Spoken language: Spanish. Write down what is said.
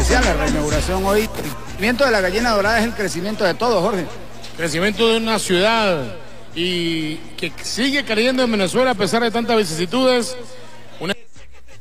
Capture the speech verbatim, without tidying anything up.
especial la reinauguración hoy. El crecimiento de la gallina dorada es el crecimiento de todo, Jorge. Crecimiento de una ciudad y que sigue creyendo en Venezuela a pesar de tantas vicisitudes.